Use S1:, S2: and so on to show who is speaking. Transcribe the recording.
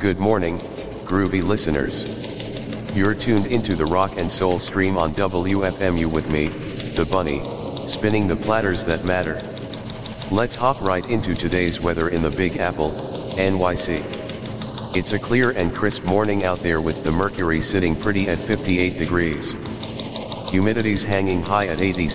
S1: Good morning, groovy listeners. You're tuned into the rock and soul stream on WFMU with me, the Bunny, spinning the platters that matter. Let's hop right into today's weather in the Big Apple, NYC. It's a clear and crisp morning out there with the mercury sitting pretty at 58 degrees. Humidity's hanging high at 86%.